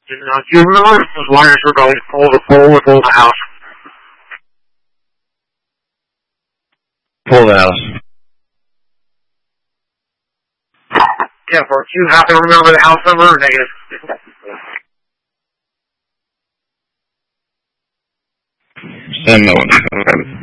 Do you remember those wires were going pole to pole with the house? Pull the house. Yeah, do you happen to remember the house number or negative? Send no one.